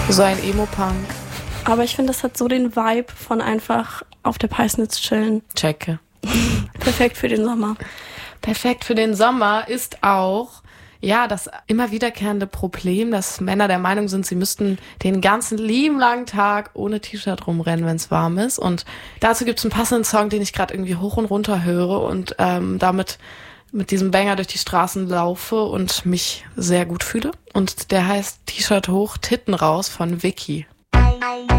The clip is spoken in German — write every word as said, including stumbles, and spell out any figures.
So ein Emo-Punk. Aber ich finde, das hat so den Vibe von einfach auf der Peisnitz chillen. Checke. Perfekt für den Sommer. Perfekt für den Sommer ist auch, ja, das immer wiederkehrende Problem, dass Männer der Meinung sind, sie müssten den ganzen lieben langen Tag ohne T-Shirt rumrennen, wenn es warm ist. Und dazu gibt es einen passenden Song, den ich gerade irgendwie hoch und runter höre und ähm, damit mit diesem Banger durch die Straßen laufe und mich sehr gut fühle. Und der heißt T-Shirt hoch, Titten raus von Vicky.